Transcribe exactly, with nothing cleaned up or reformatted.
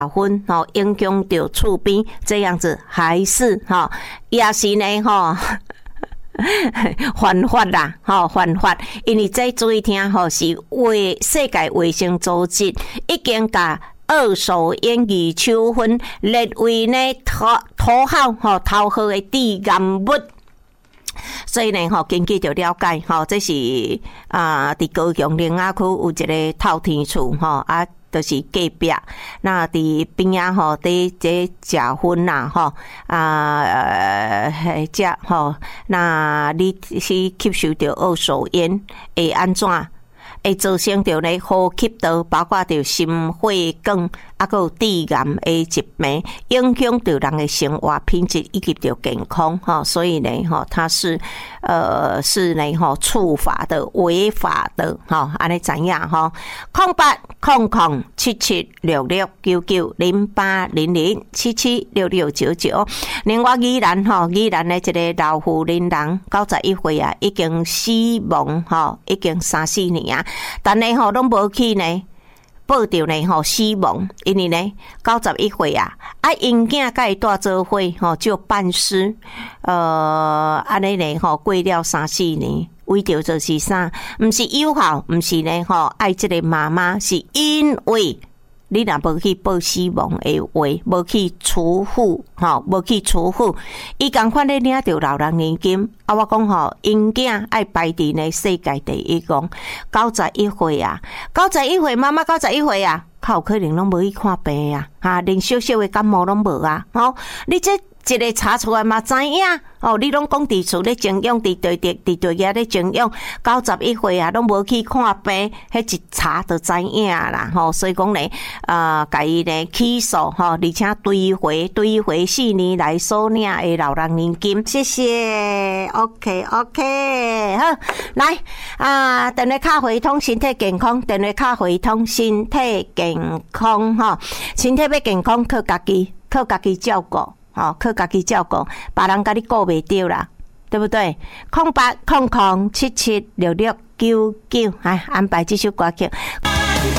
分吼影响到厝边，这样子还是吼也是呢吼。犯法啦，吼犯法，因为这注意听吼是卫世界卫生组织已经把二手烟与秋酚列为呢头头号吼头号的致癌物。所以呢，吼，根据着了解，吼，这是啊，伫高雄林雅区有一个透天厝，吼啊。就是隔壁，那伫边仔吼，伫这食薰啦吼，啊，呃，食吼，那你是吸收着二手烟会安怎？会造成着咧呼吸道，包括着心血管，啊，还有致癌的疾病，影响到人的生活品质以及着健康哈。所以呢，哈，它是呃是呢哈触法的、违法的哈，安尼怎样哈？空八空空七七六六九九零八零零七七六六九九。另外，宜兰哈，宜兰的这个老妇人人九十一岁啊，已经死亡哈，已经三四年啊。但呢吼，拢无去呢报着呢吼死亡，因为呢九十一岁啊，啊因囝甲伊带做伙吼，就办尸，呃，安尼呢吼过了三四年，为着就是啥？毋是友好，毋是呢吼爱这个妈妈，是因为。你若无去报死亡的话，无去储户，吼，无去储户，伊共款咧领着老人年金。啊，我讲吼，因囝爱排伫呢世界第一讲，九十一岁啊，九十一岁，妈妈九十一岁啊，较有可能拢无去看病啊，哈，连小小的感冒拢无啊，吼，你这。一个查出来嘛，知影哦。你拢讲伫厝咧静养，伫地地伫地遐咧静养，九十一岁啊，拢无去看病，迄一查就知影啦。吼、哦，所以讲咧，呃，甲伊咧起诉吼，而且追回追回四年来所领的老人年金。谢谢 ，OK OK， 好，来啊，电话卡回通身体健康，电话卡回通身体健康吼，身体要健康靠家己，靠家己照顾。哦，靠家己照顾，别人甲你顾袂着啦，对不对？空八空空七七六六九九，哎，安排这首歌曲。